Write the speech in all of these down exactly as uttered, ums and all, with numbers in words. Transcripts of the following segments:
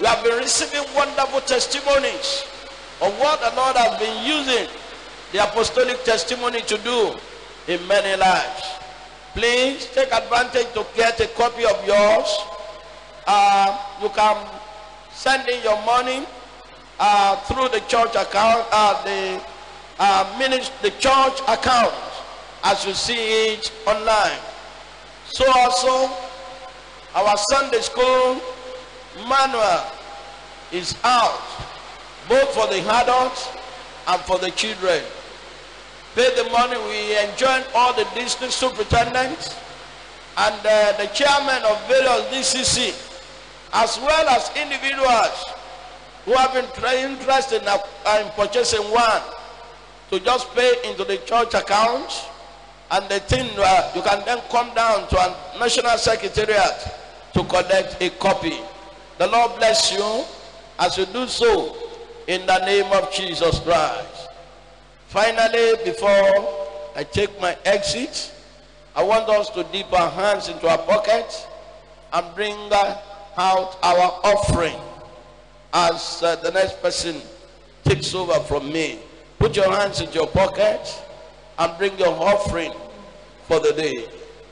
We have been receiving wonderful testimonies of what the Lord has been using the apostolic testimony to do in many lives. Please take advantage to get a copy of yours. Uh, you can send in your money uh, through the church account, uh, the uh, ministry, the church account, as you see it online. So also, our Sunday school manual is out, both for the adults and for the children. Pay the money. We enjoin all the district superintendents and uh, the chairman of various D C C, as well as individuals who have been interested in, uh, in purchasing one, to just pay into the church account, and the thing uh, you can then come down to a national secretariat to collect a copy. The Lord bless you as you do so in the name of Jesus Christ. Finally, before I take my exit, I want us to dip our hands into our pockets and bring uh, out our offering as uh, the next person takes over from me. Put your hands into your pockets and bring your offering for the day.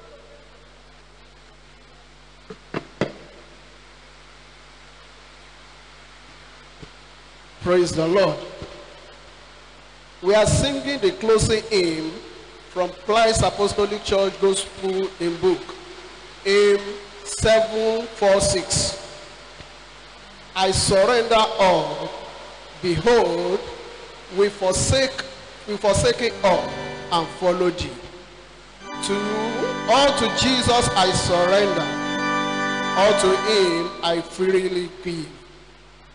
Praise the Lord. We are singing the closing hymn from Christ Apostolic Church Gospel in Book, hymn seven four six. I surrender all. Behold, we forsake, we forsake all and follow thee. To all to Jesus I surrender, all to him I freely give.